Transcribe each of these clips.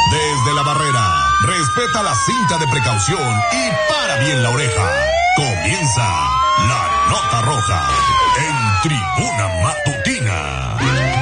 Desde la barrera, respeta la cinta de precaución y para bien la oreja. Comienza la Nota Roja en Tribuna Matutina.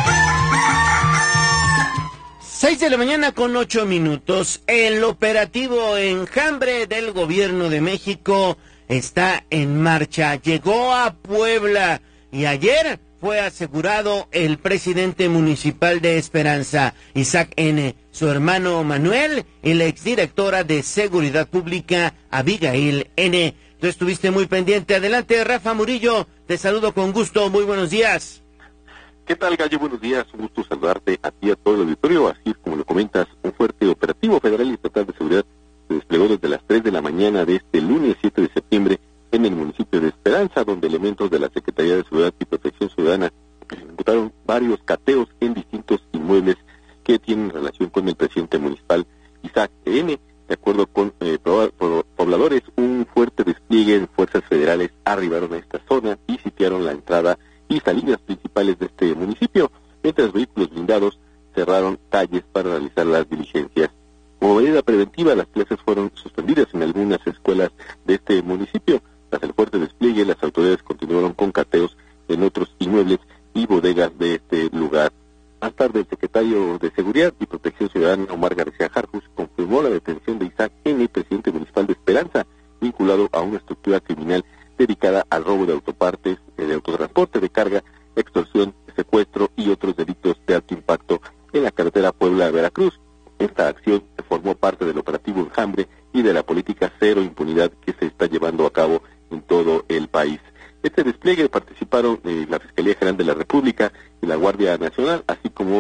6:08 a.m. El operativo Enjambre del Gobierno de México está en marcha. Llegó a Puebla y ayer fue asegurado el presidente municipal de Esperanza, Isaac N., su hermano Manuel y la exdirectora de Seguridad Pública, Abigail N. Tú estuviste muy pendiente. Adelante, Rafa Murillo. Te saludo con gusto. Muy buenos días. ¿Qué tal, Gallo? Buenos días. Un gusto saludarte a ti y a todo el auditorio. Así como lo comentas, un fuerte operativo federal y estatal de seguridad se desplegó desde las 3 de la mañana de este lunes 7 de septiembre en el municipio de Esperanza, donde elementos de la Secretaría de Seguridad y Protección Ciudadana ejecutaron varios cateos en distintos inmuebles que tienen relación con el presidente municipal Isaac N. De acuerdo con pobladores, un fuerte despliegue de fuerzas federales arribaron a esta zona y sitiaron la entrada y salidas principales de este municipio, mientras vehículos blindados cerraron calles para realizar las diligencias. Como medida preventiva, las clases fueron suspendidas en algunas escuelas de este municipio. Tras el fuerte despliegue, las autoridades continuaron con cateos en otros inmuebles y bodegas de este lugar. Más tarde, el secretario de Seguridad y Protección Ciudadana, Omar García Harfuch, confirmó la detención de Isaac N., presidente municipal de Esperanza, vinculado a una estructura criminal dedicada al robo de autopartes, de autotransporte de carga, extorsión, secuestro y otros delitos de alto impacto en la carretera Puebla-Veracruz. Esta acción formó parte del operativo Enjambre y de la política cero impunidad que se está llevando a cabo en todo el país. Este despliegue participaron la Fiscalía General de la República y la Guardia Nacional, así como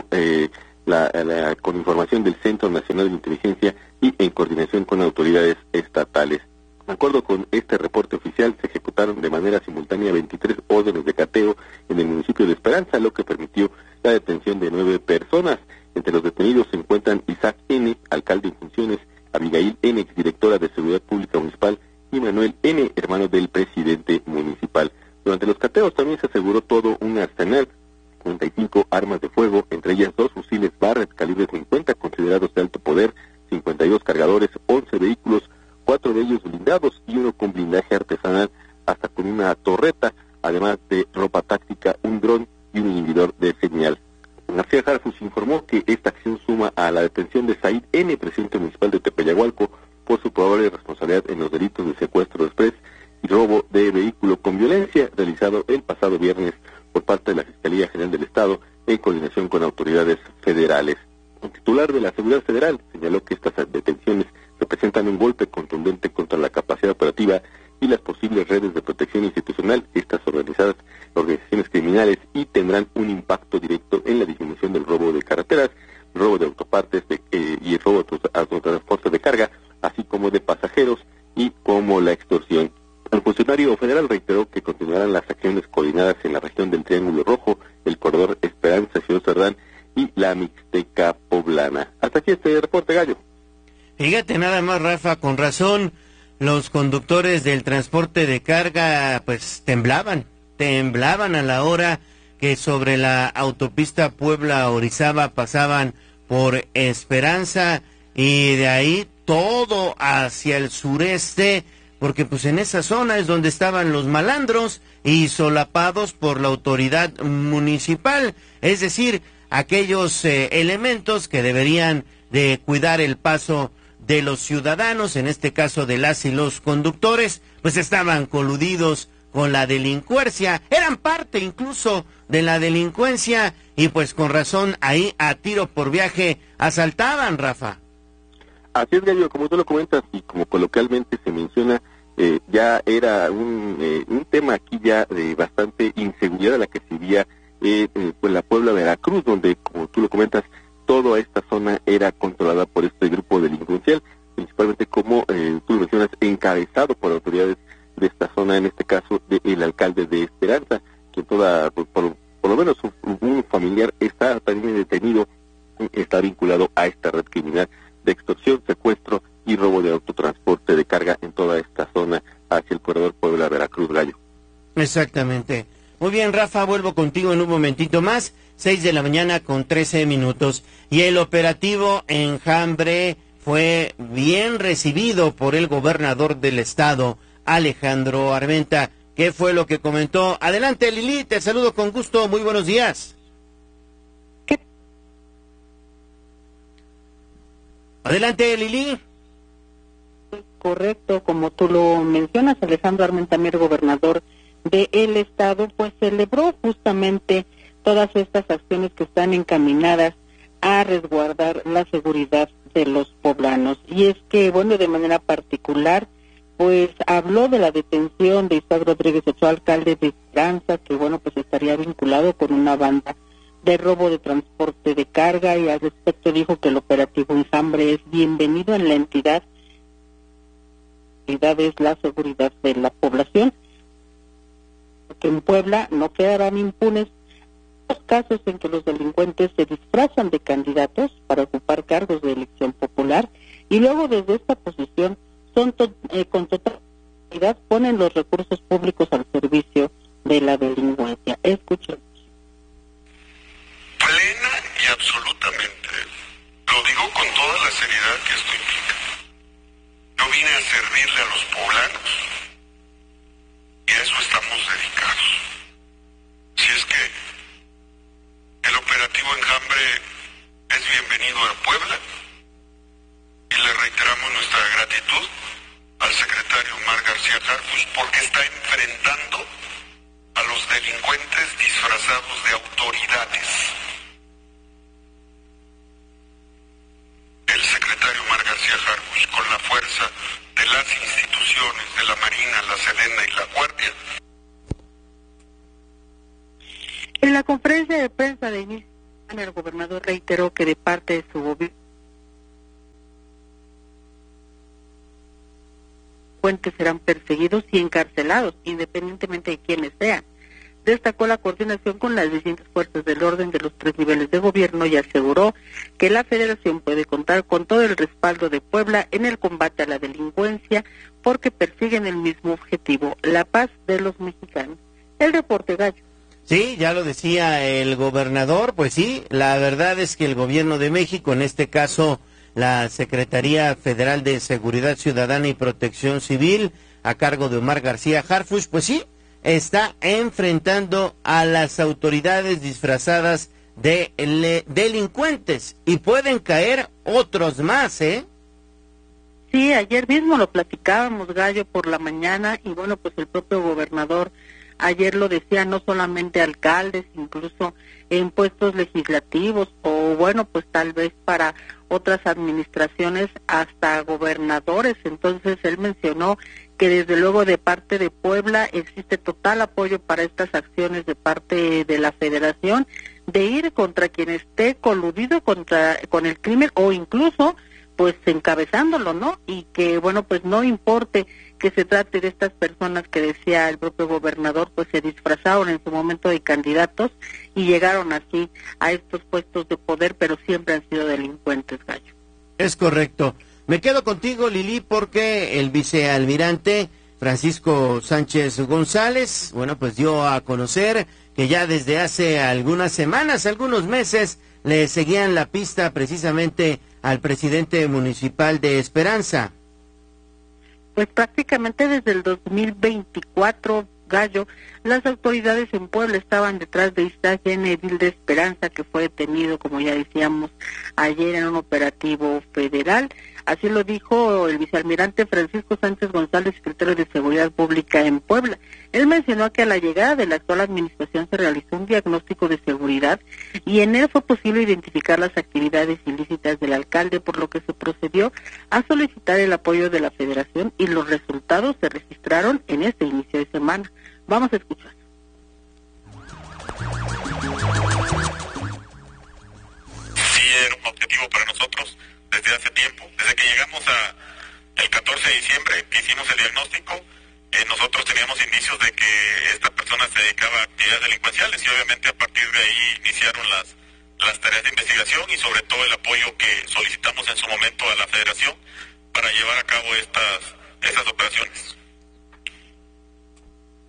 con información del Centro Nacional de Inteligencia y en coordinación con autoridades estatales. De acuerdo con este reporte oficial, se ejecutaron de manera simultánea 23 órdenes de cateo en el municipio de Esperanza, lo que permitió la detención de 9 personas. Entre los detenidos se encuentran Isaac N., alcalde en funciones, Abigail N., exdirectora de Seguridad Pública Municipal, y Manuel N., hermano del presidente municipal. Durante los cateos también se aseguró todo un arsenal, 35 armas de fuego, entre ellas 2 fusiles Barrett calibre 50 considerados de alto poder, 52 cargadores, 11 vehículos, 4 de ellos blindados y uno con blindaje artesanal, hasta con una torreta, además de ropa táctica, un dron y un inhibidor de señal. García Harfuch informó que esta acción suma a la detención de Said N., presidente municipal de Tepeyagualco, por su probable responsabilidad en los delitos de secuestro exprés y robo de vehículo con violencia realizado el pasado viernes por parte de la Fiscalía General del Estado en coordinación con autoridades federales. El titular de la Seguridad Federal señaló que estas detenciones representan un golpe contundente contra la capacidad operativa y las posibles redes de protección institucional, estas organizaciones criminales, y tendrán un impacto directo en la disminución del robo de carreteras, robo de autopartes y el robo de autotransporte de carga, así como de pasajeros y como la extorsión. El funcionario federal reiteró que continuarán las acciones coordinadas en la región del Triángulo Rojo, el corredor Esperanza, Ciudad Cerdán y la Mixteca Poblana. Hasta aquí este reporte, Gallo. Fíjate nada más, Rafa, con razón los conductores del transporte de carga pues temblaban a la hora que sobre la autopista Puebla-Orizaba pasaban por Esperanza y de ahí todo hacia el sureste, porque pues en esa zona es donde estaban los malandros y solapados por la autoridad municipal, es decir, aquellos elementos que deberían de cuidar el paso de los ciudadanos, en este caso de las y los conductores, pues estaban coludidos con la delincuencia, eran parte incluso de la delincuencia y pues con razón ahí a tiro por viaje asaltaban, Rafa. Así es, Gallo, como tú lo comentas y como coloquialmente se menciona, ya era un tema aquí ya de bastante inseguridad a la que se vivía pues la Puebla-Veracruz, donde, como tú lo comentas, toda esta zona era controlada por este grupo delincuencial, principalmente como tú lo mencionas, encabezado por autoridades de esta zona, en este caso el alcalde de Esperanza, que por lo menos un familiar está también detenido, está vinculado a esta red criminal de extorsión, secuestro y robo de autotransporte de carga en toda esta zona hacia el corredor Puebla-Veracruz, Gallo. Exactamente. Muy bien, Rafa, vuelvo contigo en un momentito más. 6 de la mañana con 13 minutos. Y el operativo Enjambre fue bien recibido por el gobernador del estado, Alejandro Armenta. ¿Qué fue lo que comentó? Adelante, Lili, te saludo con gusto, muy buenos días. Adelante, Lili. Correcto, como tú lo mencionas, Alejandro Armenta Mier, gobernador del estado, pues celebró justamente todas estas acciones que están encaminadas a resguardar la seguridad de los poblanos. Y es que, bueno, de manera particular, pues habló de la detención de Isaac Rodríguez Ochoa, alcalde de Esperanza, que bueno, pues estaría vinculado con una banda de robo de transporte de carga, y al respecto dijo que el operativo Enjambre es bienvenido en la entidad. Es la seguridad de la población, que en Puebla no quedarán impunes los casos en que los delincuentes se disfrazan de candidatos para ocupar cargos de elección popular y luego desde esta posición con total seguridad ponen los recursos públicos al servicio de la delincuencia. Escuchen. Plena y absolutamente, lo digo con toda la seriedad que esto implica. Yo vine a servirle a los poblanos y a eso estamos dedicados. Si es que el operativo Enjambre es bienvenido a Puebla y le reiteramos nuestra gratitud al secretario Omar García Harfuch porque está enfrentando a los delincuentes disfrazados de autoridades. El secretario Omar García Harfuch, con la fuerza de las instituciones de la Marina, la Sedena y la Guardia. En la conferencia de prensa de inicio, el gobernador reiteró que de parte de su gobierno serán perseguidos y encarcelados, independientemente de quienes sean. Destacó la coordinación con las distintas fuerzas del orden de los 3 niveles de gobierno y aseguró que la Federación puede contar con todo el respaldo de Puebla en el combate a la delincuencia porque persiguen el mismo objetivo, la paz de los mexicanos. El reporte, Gallo. Sí, ya lo decía el gobernador, pues sí, la verdad es que el gobierno de México, en este caso la Secretaría Federal de Seguridad Ciudadana y Protección Civil, a cargo de Omar García Harfuch, pues sí, está enfrentando a las autoridades disfrazadas de delincuentes y pueden caer otros más, ¿eh? Sí, ayer mismo lo platicábamos, Gallo, por la mañana, y bueno, pues el propio gobernador ayer lo decía, no solamente alcaldes, incluso en puestos legislativos o bueno, pues tal vez para otras administraciones, hasta gobernadores. Entonces él mencionó que desde luego de parte de Puebla existe total apoyo para estas acciones de parte de la Federación, de ir contra quien esté coludido con el crimen o incluso pues encabezándolo, ¿no? Y que bueno, pues no importe que se trate de estas personas que decía el propio gobernador, pues se disfrazaron en su momento de candidatos y llegaron así a estos puestos de poder, pero siempre han sido delincuentes, Gallo. Es correcto. Me quedo contigo, Lili, porque el vicealmirante Francisco Sánchez González, bueno, pues dio a conocer que ya desde hace algunas semanas, algunos meses, le seguían la pista precisamente al presidente municipal de Esperanza. Pues prácticamente desde el 2024, Gallo, las autoridades en Puebla estaban detrás de Isaac N. Edil de Esperanza, que fue detenido, como ya decíamos, ayer en un operativo federal. Así lo dijo el vicealmirante Francisco Sánchez González, secretario de Seguridad Pública en Puebla. Él mencionó que a la llegada de la actual administración se realizó un diagnóstico de seguridad y en él fue posible identificar las actividades ilícitas del alcalde, por lo que se procedió a solicitar el apoyo de la Federación y los resultados se registraron en este inicio de semana. Vamos a escuchar. Sí, era un objetivo para nosotros desde hace tiempo, desde que llegamos el 14 de diciembre, que hicimos el diagnóstico, nosotros teníamos indicios de que esta persona se dedicaba a actividades delincuenciales y obviamente a partir de ahí iniciaron las tareas de investigación y sobre todo el apoyo que solicitamos en su momento a la Federación para llevar a cabo estas operaciones.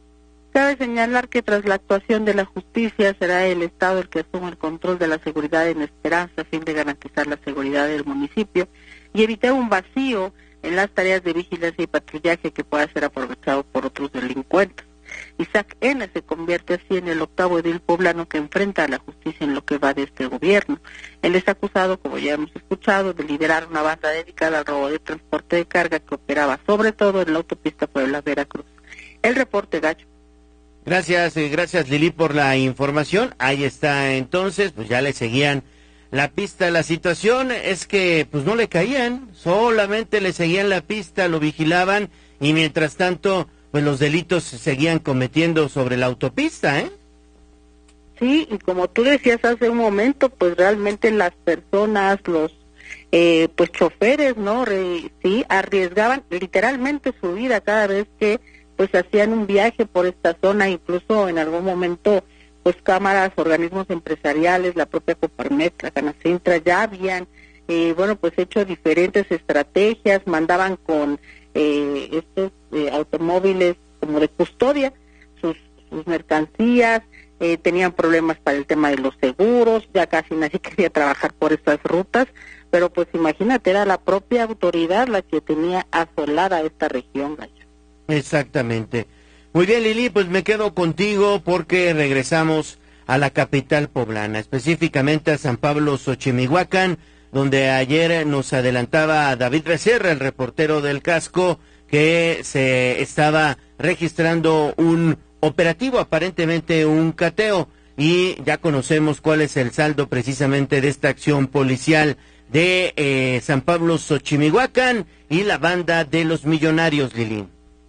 Cabe señalar que tras la actuación de la justicia será el Estado el que asuma el control de la seguridad en Esperanza a fin de garantizar la seguridad del municipio y evitar un vacío en las tareas de vigilancia y patrullaje que pueda ser aprovechado por otros delincuentes. Isaac N. se convierte así en el 8º edil poblano que enfrenta a la justicia en lo que va de este gobierno. Él es acusado, como ya hemos escuchado, de liderar una banda dedicada al robo de transporte de carga que operaba sobre todo en la autopista Puebla-Veracruz. El reporte, Gallo. Gracias Lili por la información. Ahí está entonces, pues ya le seguían la pista. La situación es que pues no le caían, solamente le seguían la pista, lo vigilaban y mientras tanto pues los delitos se seguían cometiendo sobre la autopista, ¿eh? Sí, y como tú decías hace un momento, pues realmente las personas, los pues choferes, ¿no? Sí, arriesgaban literalmente su vida cada vez que pues hacían un viaje por esta zona, incluso en algún momento pues cámaras, organismos empresariales, la propia Coparmex, la Canacintra, ya habían pues hecho diferentes estrategias, mandaban con estos automóviles como de custodia sus mercancías, tenían problemas para el tema de los seguros, ya casi nadie quería trabajar por estas rutas, pero pues imagínate, era la propia autoridad la que tenía asolada esta región, Gallo. Exactamente. Muy bien, Lili, pues me quedo contigo porque regresamos a la capital poblana, específicamente a San Pablo Xochimihuacán, donde ayer nos adelantaba David Becerra, el reportero del Casco, que se estaba registrando un operativo, aparentemente un cateo, y ya conocemos cuál es el saldo precisamente de esta acción policial de San Pablo Xochimihuacán y la banda de los millonarios, Lili.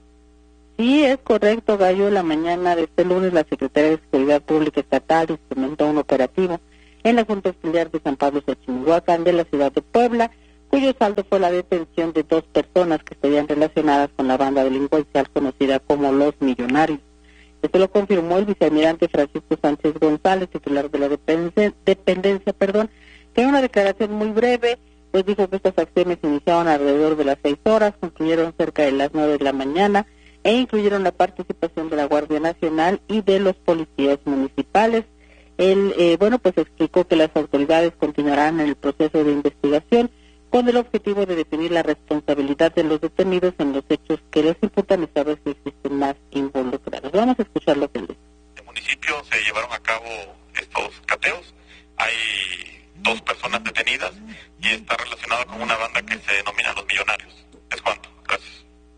Sí, es correcto, Gallo. La mañana de este lunes la Secretaría de Seguridad Pública Estatal implementó un operativo en la Junta Auxiliar de San Pablo Xochimihuacán de la ciudad de Puebla, cuyo saldo fue la detención de 2 personas que estarían relacionadas con la banda delincuencial conocida como Los Millonarios. Esto lo confirmó el vicealmirante Francisco Sánchez González, titular de la dependencia, que en una declaración muy breve, pues dijo que estas acciones iniciaron alrededor de las 6 horas, concluyeron cerca de las 9 de la mañana, e incluyeron la participación de la Guardia Nacional y de los policías municipales. Él, pues explicó que las autoridades continuarán en el proceso de investigación con el objetivo de definir la responsabilidad de los detenidos en los hechos que les imputan y saber si existen más involucrados. Vamos a escuchar lo que él dice. En el municipio se llevaron a cabo estos cateos. Hay 2 personas detenidas y está relacionado con una banda que se denomina Los Millonarios. ¿Es cuánto? Gracias.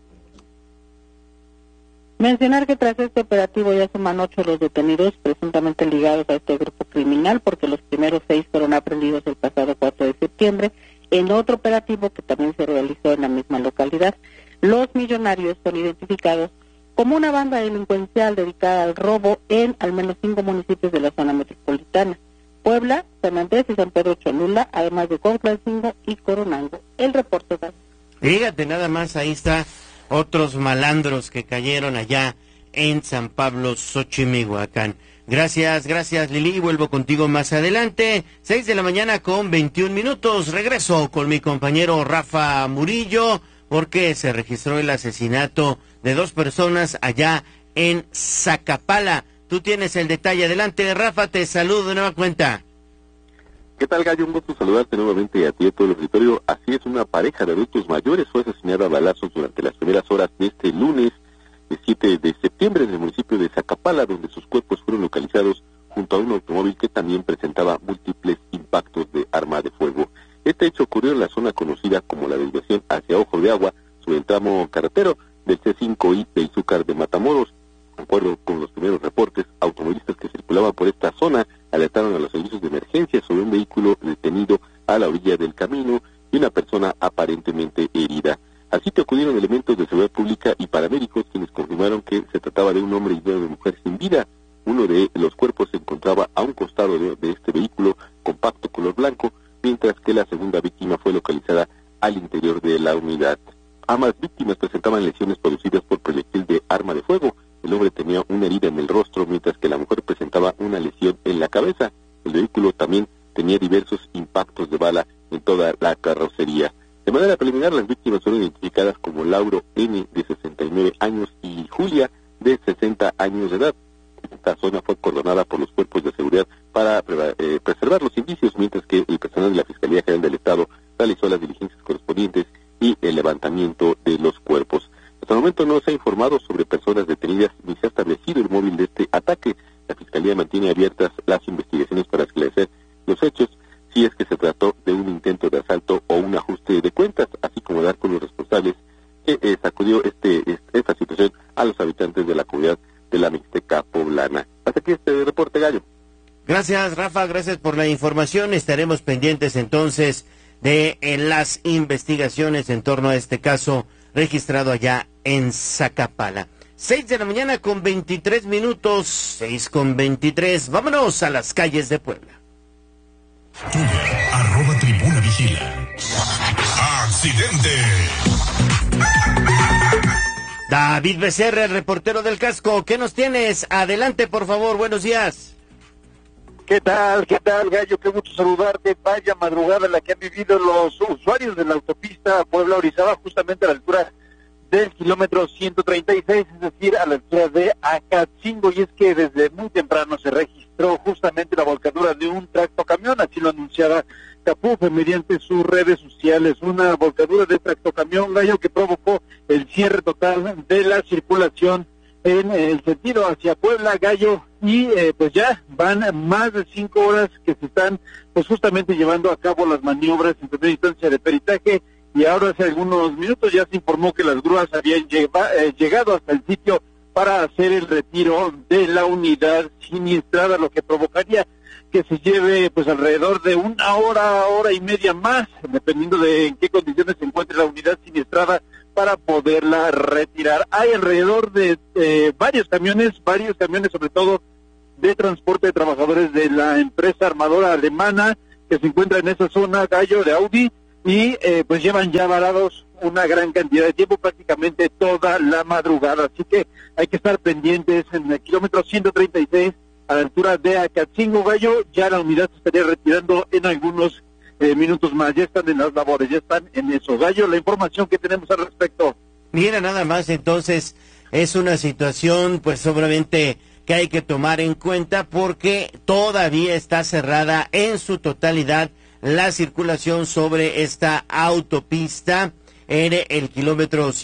Mencionar que tras este operativo ya suman 8 los detenidos presuntamente ligados a este grupo criminal, porque los primeros 6 fueron aprendidos el pasado 4 de septiembre en otro operativo que también se realizó en la misma localidad. Los millonarios son identificados como una banda delincuencial dedicada al robo en al menos 5 municipios de la zona metropolitana: Puebla, San Andrés y San Pedro Cholula, además de Cuautlancingo y Coronango. El reporte. Fíjate, nada más, ahí está otros malandros que cayeron allá en San Pablo Xochimihuacán. Gracias Lili, vuelvo contigo más adelante, 6 de la mañana con 21 minutos, regreso con mi compañero Rafa Murillo, porque se registró el asesinato de 2 personas allá en Zacapala. Tú tienes el detalle, adelante Rafa, te saludo de nueva cuenta. ¿Qué tal, Gallo? Un gusto saludarte nuevamente a ti y a todo el auditorio. Así es, una pareja de adultos mayores fue asesinada a balazos durante las primeras horas de este lunes, el 7 de septiembre, en el municipio de Zacapala, donde sus cuerpos fueron localizados junto a un automóvil que también presentaba múltiples impactos de arma de fuego. Este hecho ocurrió en la zona conocida como la desviación hacia Ojo de Agua, sobre el tramo carretero del C5I de Izúcar de Matamoros. De acuerdo con los primeros reportes, automovilistas que circulaban por esta zona alertaron a los servicios de emergencia sobre un vehículo detenido a la orilla del camino y una persona aparentemente herida. Así que acudieron elementos de seguridad pública y paramédicos, quienes confirmaron que se trataba de un hombre y de una mujer sin vida. Uno de los cuerpos se encontraba a un costado de este vehículo compacto color blanco, mientras que la segunda víctima fue localizada al interior de la unidad. Ambas víctimas presentaban lesiones producidas por proyectil de arma de fuego. El hombre tenía una herida en el rostro, mientras que la mujer presentaba una lesión en la cabeza. El vehículo también tenía diversos impactos de bala en toda la carrocería. De manera preliminar, las víctimas fueron identificadas como Lauro N., de 69 años, y Julia, de 60 años de edad. Esta zona fue cordonada por los cuerpos de seguridad para preservar los indicios, mientras que el personal de la Fiscalía General del Estado realizó las diligencias correspondientes y el levantamiento de los cuerpos. Hasta el momento no se ha informado sobre personas detenidas ni se ha establecido el móvil de este ataque. La Fiscalía mantiene abiertas las investigaciones para esclarecer los hechos, si es que se trató de un intento de asalto o un ajuste de cuentas, así como dar con los responsables que sacudió esta situación a los habitantes de la comunidad de la Mixteca poblana. Hasta aquí este reporte, Gallo. Gracias, Rafa, gracias por la información. Estaremos pendientes entonces de las investigaciones en torno a este caso registrado allá en Zacapala. 6 de la mañana con 23 minutos, 6 con 23. Vámonos a las calles de Puebla. Twitter, @Tribuna Vigila. ¡Accidente! David Becerra, el reportero del casco, ¿qué nos tienes? Adelante, por favor, buenos días. ¿Qué tal, Gallo? Qué gusto saludarte. Vaya madrugada la que han vivido los usuarios de la autopista Puebla-Orizaba, justamente a la altura del kilómetro 136, es decir, a la altura de Acatzingo, y es que desde muy temprano se registró justamente la volcadura de un tractocamión, así lo anunciaba Capufe mediante sus redes sociales, una volcadura de tractocamión, Gallo, que provocó el cierre total de la circulación en el sentido hacia Puebla, Gallo, y pues ya van más de 5 horas que se están pues justamente llevando a cabo las maniobras en primera instancia de peritaje, y ahora hace algunos minutos ya se informó que las grúas habían llegado hasta el sitio para hacer el retiro de la unidad siniestrada, lo que provocaría que se lleve pues alrededor de una hora y media más, dependiendo de en qué condiciones se encuentre la unidad siniestrada, para poderla retirar. Hay alrededor de varios camiones, sobre todo de transporte de trabajadores de la empresa armadora alemana que se encuentra en esa zona, Gallo, de Audi, y pues llevan ya varados una gran cantidad de tiempo, prácticamente toda la madrugada, así que hay que estar pendientes. En el kilómetro 136, a la altura de Acatzingo, Gallo, ya la unidad se estaría retirando en algunos minutos más. Ya están en las labores, ya están en eso, Gallo, la información que tenemos al respecto. Mira, nada más, entonces es una situación pues obviamente que hay que tomar en cuenta, porque todavía está cerrada en su totalidad la circulación sobre esta autopista en el kilómetro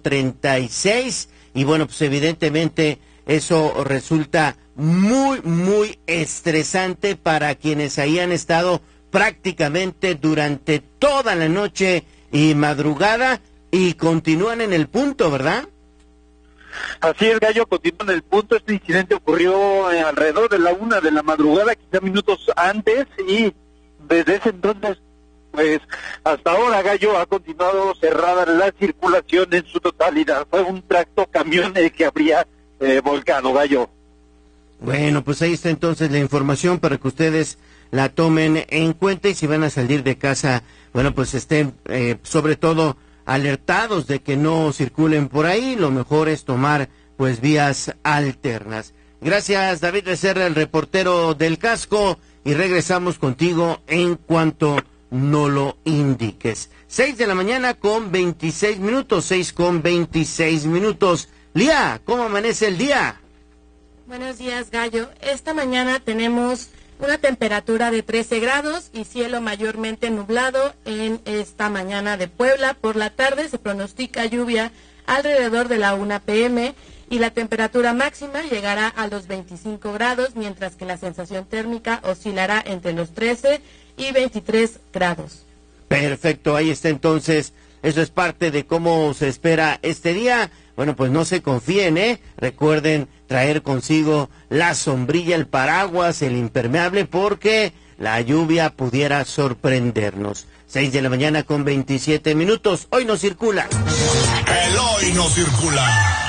136, y bueno, pues evidentemente eso resulta muy estresante para quienes ahí han estado prácticamente durante toda la noche y madrugada y continúan en el punto, ¿verdad? Así es, Gallo, continúa en el punto. Este incidente ocurrió alrededor de la 1 de la madrugada, quizá minutos antes, y desde ese entonces, pues hasta ahora, Gallo, ha continuado cerrada la circulación en su totalidad. Fue un tractocamión el que habría volcado, Gallo. Bueno, pues ahí está entonces la información para que ustedes la tomen en cuenta, y si van a salir de casa, bueno, pues estén sobre todo alertados de que no circulen por ahí. Lo mejor es tomar pues vías alternas. Gracias, David Becerra, el reportero del casco, y regresamos contigo en cuanto no lo indiques. 6 de la mañana con 26 minutos, 6 con 26 minutos. Lía, ¿cómo amanece el día? Buenos días, Gallo. Esta mañana tenemos una temperatura de 13 grados y cielo mayormente nublado en esta mañana de Puebla. Por la tarde se pronostica lluvia alrededor de la 1 p.m. y la temperatura máxima llegará a los 25 grados, mientras que la sensación térmica oscilará entre los 13 y 23 grados. Perfecto, ahí está entonces. Eso es parte de cómo se espera este día. Bueno, pues no se confíen, Recuerden traer consigo la sombrilla, el paraguas, el impermeable, porque la lluvia pudiera sorprendernos. 6 de la mañana con 27 minutos. Hoy no circula. El hoy no circula.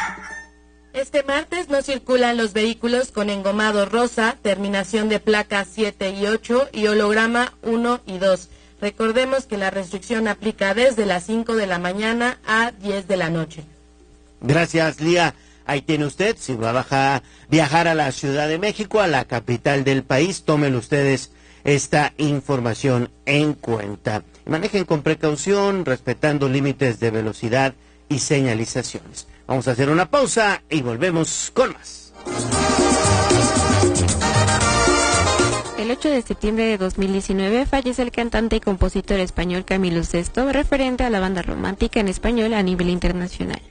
Este martes no circulan los vehículos con engomado rosa, terminación de placas 7 y 8 y holograma 1 y 2. Recordemos que la restricción aplica desde las 5 de la mañana a 10 de la noche. Gracias, Lía. Ahí tiene usted, si va a viajar a la Ciudad de México, a la capital del país, tomen ustedes esta información en cuenta. Manejen con precaución, respetando límites de velocidad y señalizaciones. Vamos a hacer una pausa y volvemos con más. El 8 de septiembre de 2019 fallece el cantante y compositor español Camilo Sesto, referente a la banda romántica en español a nivel internacional.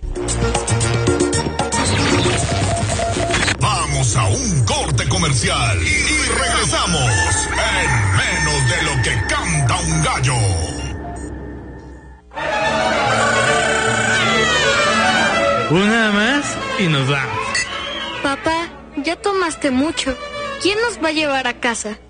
Vamos a un corte comercial y regresamos en menos de lo que canta un gallo. Una más y nos vamos. Papá, ya tomaste mucho. ¿Quién nos va a llevar a casa?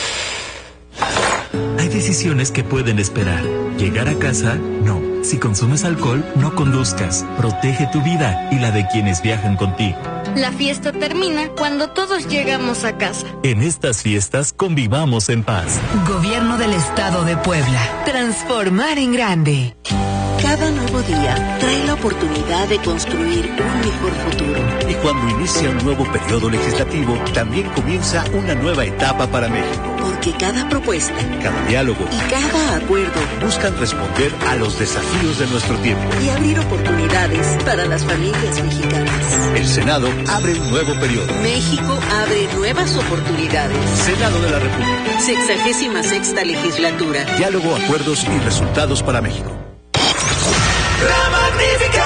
Hay decisiones que pueden esperar. Llegar a casa, no. Si consumes alcohol, no conduzcas. Protege tu vida y la de quienes viajan contigo. La fiesta termina cuando todos llegamos a casa. En estas fiestas convivamos en paz. Gobierno del Estado de Puebla. Transformar en grande. Cada nuevo día trae la oportunidad de construir un mejor futuro. Y cuando inicia un nuevo periodo legislativo, también comienza una nueva etapa para México. Porque cada propuesta, cada diálogo y cada acuerdo buscan responder a los desafíos de nuestro tiempo y abrir oportunidades para las familias mexicanas. El Senado abre un nuevo periodo. México abre nuevas oportunidades. Senado de la República. 66ª legislatura. Diálogo, acuerdos y resultados para México. ¡La Magnífica!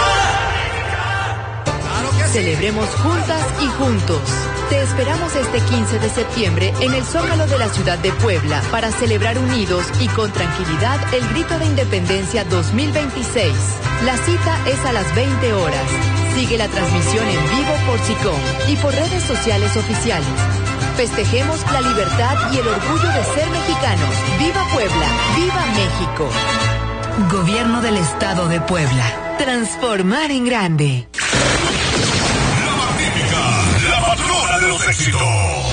Celebremos juntas y juntos. Te esperamos este 15 de septiembre en el Zócalo de la ciudad de Puebla para celebrar unidos y con tranquilidad el Grito de Independencia 2026. La cita es a las 20 horas. Sigue la transmisión en vivo por SICOM y por redes sociales oficiales. Festejemos la libertad y el orgullo de ser mexicanos. ¡Viva Puebla! ¡Viva México! Gobierno del Estado de Puebla. Transformar en grande. La Magnífica, la patrona de los éxitos.